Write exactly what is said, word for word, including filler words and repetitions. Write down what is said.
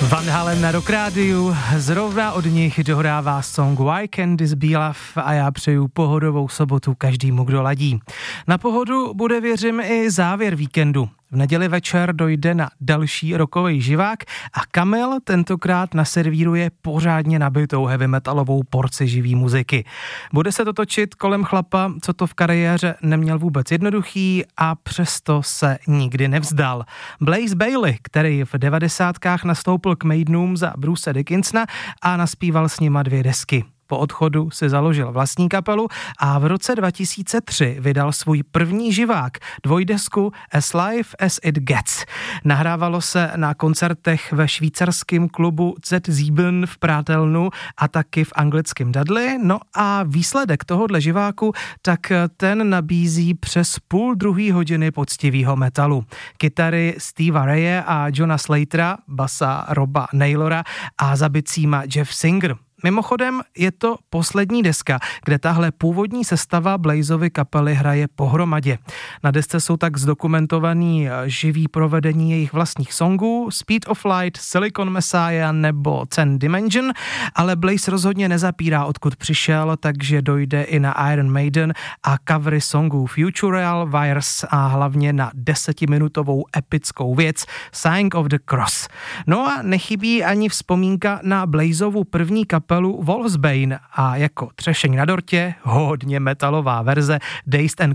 Van Halen na Rock Rádiu, zrovna od nich dohrává song Why Can't This Be Love a já přeju pohodovou sobotu každému, kdo ladí. Na pohodu bude, věřím, i závěr víkendu. V neděli večer dojde na další rockový živák a Kamil tentokrát naservíruje pořádně nabitou heavy metalovou porci živý muziky. Bude se to točit kolem chlapa, co to v kariéře neměl vůbec jednoduchý a přesto se nikdy nevzdal. Blaze Bayley, který v devadesátkách nastoupil k Maidenům za Bruce Dickinsona a naspíval s nima dvě desky. Po odchodu si založil vlastní kapelu a v roce dva tisíce tři vydal svůj první živák, dvojdesku As Live As It Gets. Nahrávalo se na koncertech ve švýcarském klubu Z Sieben v Prátelnu a taky v anglickém Dudley. No a výsledek tohohle živáku, tak ten nabízí přes půl druhý hodiny poctivýho metalu. Kytary Steva Raye a Johna Slatera, basa Roba Naylora a za bicíma Jeff Singer. Mimochodem je to poslední deska, kde tahle původní sestava Blazeovy kapely hraje pohromadě. Na desce jsou tak zdokumentovaný živý provedení jejich vlastních songů Speed of Light, Silicon Messiah nebo Ten Dimension, ale Blaze rozhodně nezapírá, odkud přišel, takže dojde i na Iron Maiden a covery songů Futural, Wires a hlavně na desetiminutovou epickou věc Sign of the Cross. No a nechybí ani vzpomínka na Blazeovu první kapelu Wolfsbane a jako třešení na dortě hodně metalová verze Dazed and